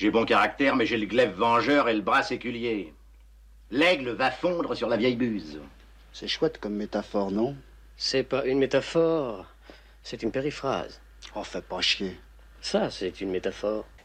J'ai bon caractère, mais j'ai le glaive vengeur et le bras séculier. L'aigle va fondre sur la vieille buse. C'est chouette comme métaphore, non? C'est pas une métaphore, c'est une périphrase. Oh, fais pas chier. Ça, c'est une métaphore.